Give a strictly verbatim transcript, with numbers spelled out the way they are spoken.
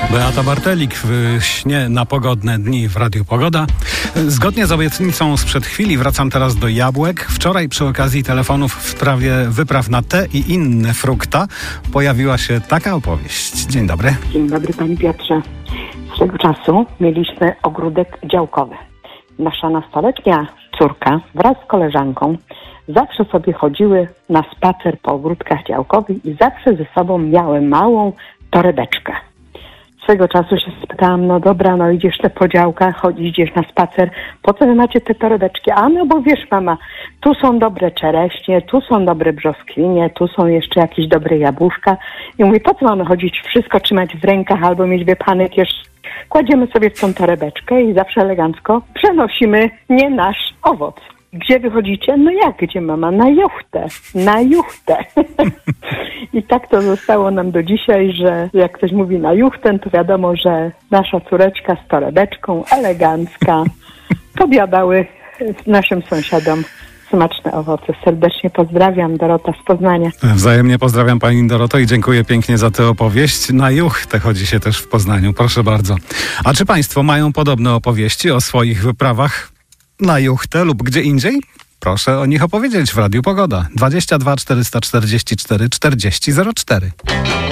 Beata Bartelik w śnie na pogodne dni w Radiu Pogoda. Zgodnie z obietnicą sprzed chwili wracam teraz do jabłek. Wczoraj przy okazji telefonów w sprawie wypraw na te i inne frukta pojawiła się taka opowieść. Dzień dobry. Dzień dobry, panie Piotrze. Swego czasu mieliśmy ogródek działkowy. Nasza nastoletnia córka wraz z koleżanką zawsze sobie chodziły na spacer po ogródkach działkowych i zawsze ze sobą miały małą torebeczkę. Swego czasu się spytałam, no dobra, no idziesz te po działkach, chodź, idziesz na spacer, po co wy macie te torebeczki? A no bo wiesz, mama, tu są dobre czereśnie, tu są dobre brzoskwinie, tu są jeszcze jakieś dobre jabłuszka. I mówię, po co mamy chodzić, wszystko trzymać w rękach albo mieć wypany kieszeni? Kładziemy sobie w tą torebeczkę i zawsze elegancko przenosimy nie nasz owoc. Gdzie wychodzicie? No jak gdzie, mama? Na juchtę. Na juchtę. I tak to zostało nam do dzisiaj, że jak ktoś mówi na juchtę, to wiadomo, że nasza córeczka z torebeczką, elegancka, podjadały naszym sąsiadom smaczne owoce. Serdecznie pozdrawiam, Dorota z Poznania. Wzajemnie pozdrawiam pani Doroto i dziękuję pięknie za tę opowieść. Na juchtę chodzi się też w Poznaniu, proszę bardzo. A czy państwo mają podobne opowieści o swoich wyprawach na juchtę lub gdzie indziej? Proszę o nich opowiedzieć w Radiu Pogoda. dwadzieścia dwa czterysta czterdzieści cztery czterdzieści zero cztery.